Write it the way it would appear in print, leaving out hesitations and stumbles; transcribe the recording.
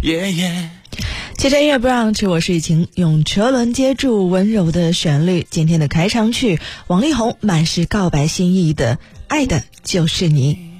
汽车音乐 brunch， 我是雨晴，用车轮接住温柔的旋律。今天的开场曲，王力宏满是告白心意的《爱的就是你》。